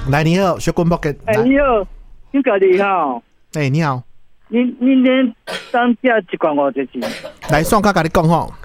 来，你好，小滚波给。 你好，你家己好。 你好。 你连当价1.50块钱。 来，算卡跟你讲吼。